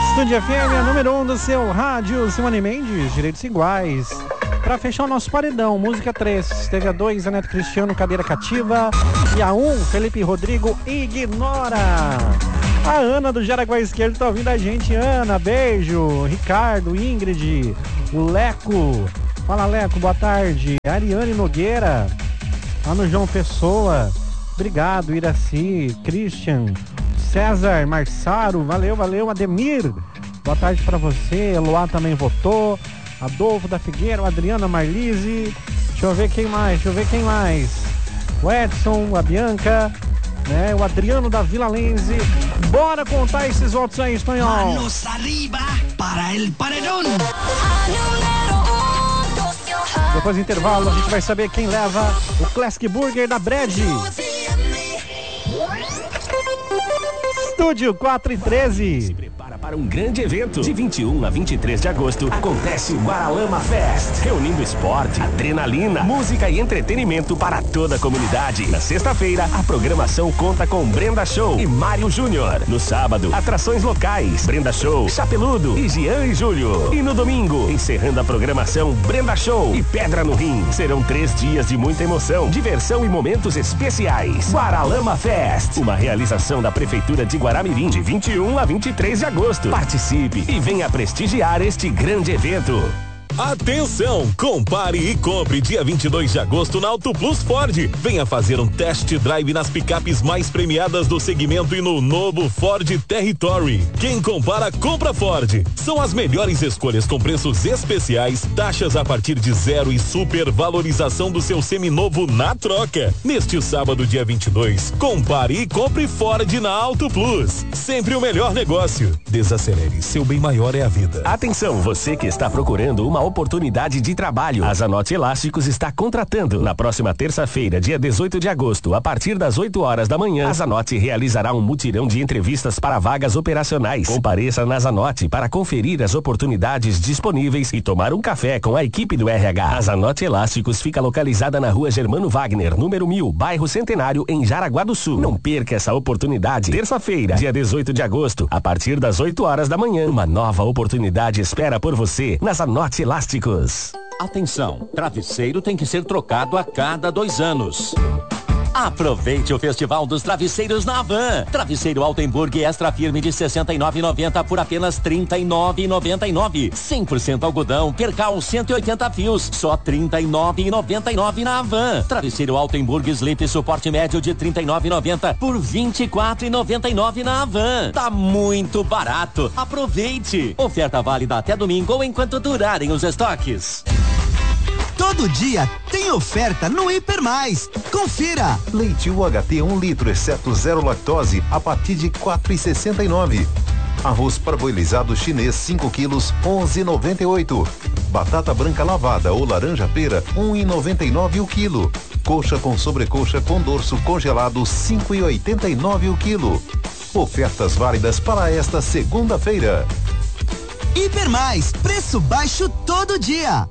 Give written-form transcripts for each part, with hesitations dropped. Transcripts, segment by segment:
Estúdio FM, a número 1 do seu rádio. Simone Mendes, Direitos Iguais. Pra fechar o nosso paredão, música 3. Teve a 2, a Neto Cristiano, Cadeira Cativa. E a 1, Felipe Rodrigo, Ignora. A Ana do Jaraguá Esquerdo tá ouvindo a gente. Ana, beijo. Ricardo, Ingrid, o Leco. Fala, Leco, boa tarde. Ariane Nogueira, lá no João Pessoa. Obrigado, Iraci, Christian, César, Marçaro, valeu. Ademir, boa tarde pra você. Eloá também votou. Adolfo da Figueira, Adriana Marlise. Deixa eu ver quem mais. O Edson, a Bianca, né? O Adriano da Vila Lense. Bora contar esses votos aí, espanhol. Manos arriba para el paredón. Depois do intervalo, a gente vai saber quem leva o Classic Burger da Bread. Estúdio 4 e 13. Para um grande evento, de 21 a 23 de agosto, acontece o Guaralama Fest, reunindo esporte, adrenalina, música e entretenimento para toda a comunidade. Na sexta-feira, a programação conta com Brenda Show e Mário Júnior. No sábado, atrações locais, Brenda Show, Chapeludo e Jean e Júlio. E no domingo, encerrando a programação, Brenda Show e Pedra no Rim. Serão 3 dias de muita emoção, diversão e momentos especiais. Guaralama Fest, uma realização da Prefeitura de Guaramirim, de 21 a 23 de agosto. Participe e venha prestigiar este grande evento. Atenção! Compare e compre dia 22 de agosto na Auto Plus Ford. Venha fazer um test drive nas picapes mais premiadas do segmento e no novo Ford Territory. Quem compara, compra Ford. São as melhores escolhas com preços especiais, taxas a partir de 0 e supervalorização do seu seminovo na troca. Neste sábado, dia 22, compare e compre Ford na Auto Plus. Sempre o melhor negócio. Desacelere, seu bem maior é a vida. Atenção, você que está procurando uma oportunidade de trabalho. A Zanotti Elásticos está contratando. Na próxima terça-feira, dia 18 de agosto, a partir das 8 horas da manhã, a Zanotti realizará um mutirão de entrevistas para vagas operacionais. Compareça na Zanotti para conferir as oportunidades disponíveis e tomar um café com a equipe do RH. A Zanotti Elásticos fica localizada na rua Germano Wagner, número 1000, bairro Centenário, em Jaraguá do Sul. Não perca essa oportunidade. Terça-feira, dia 18 de agosto, a partir das 8 horas da manhã, uma nova oportunidade espera por você na Zanotti Elásticos. Atenção, travesseiro tem que ser trocado a cada 2 anos. Aproveite o Festival dos Travesseiros na Havan. Travesseiro Altenburg Extra Firme de R$ 69,90 por apenas R$ 39,99. 100% algodão, percal 180 fios, só R$ 39,99 na Havan. Travesseiro Altenburg Sleep Suporte Médio de R$ 39,90 por R$ 24,99 na Havan. Tá muito barato. Aproveite. Oferta válida até domingo ou enquanto durarem os estoques. Todo dia tem oferta no Hiper Mais. Confira. Leite UHT 1 litro, exceto 0 lactose, a partir de R$ 4,69. Arroz parboilizado chinês 5 quilos, 11,98. Batata branca lavada ou laranja pera, 1,99 o quilo. Coxa com sobrecoxa com dorso congelado, 5,89 o quilo. Ofertas válidas para esta segunda-feira. Hiper Mais, preço baixo todo dia.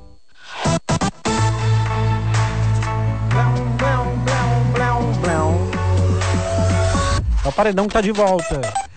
O paredão tá de volta.